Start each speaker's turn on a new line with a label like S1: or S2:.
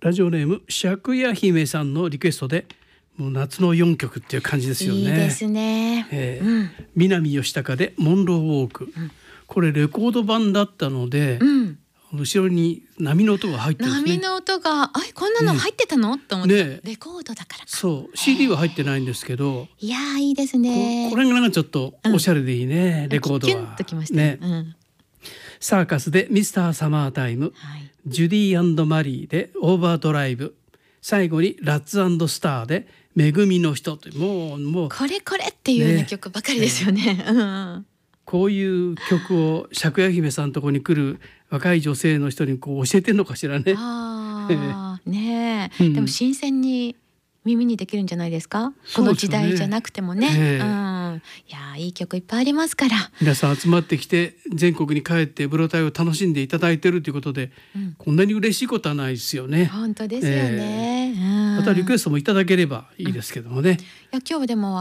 S1: ラジオネーム釈夜姫さんのリクエストで、もう夏の4曲っていう感じですよね。
S2: いいですね。
S1: 南吉高でモンローウォーク、これレコード版だったので、後ろに波の音が入ってるんですね。
S2: 波の音がこんなの入ってたの、と思って、レコードだからか。
S1: そう、CD は入ってないんですけど、
S2: いやー、いいですね。
S1: これがなんかちょっとおしゃれでいいね、レコードは
S2: キュンときましたね。
S1: サーカスでミスターサマータイム、ジュディ&マリーでオーバードライブ、最後にラッツ&スターで恵みの人という、もう
S2: これっていうような曲ばかりですよね。
S1: こういう曲を釈夜姫さんのところに来る若い女性の人にこう教えてんのかしらね。
S2: でも新鮮に耳にできるんじゃないですか。この時代じゃなくてもね。いや、いい曲いっぱいありますから、
S1: 皆さん集まってきて全国に帰ってブロタイを楽しんでいただいているということで、こんなに嬉しいことはないですよね。
S2: 本当ですよね。
S1: またリクエストもいただければいいですけどもね。
S2: いや、今日はでも